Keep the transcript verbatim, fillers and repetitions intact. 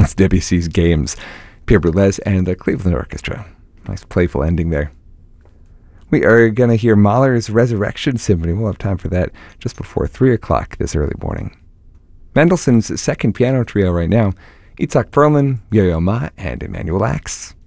with Debussy's Games, Pierre Boulez and the Cleveland Orchestra. Nice playful ending there. We are going to hear Mahler's Resurrection Symphony. We'll have time for that just before three o'clock this early morning. Mendelssohn's second piano trio right now, Itzhak Perlman, Yo-Yo Ma, and Emanuel Ax.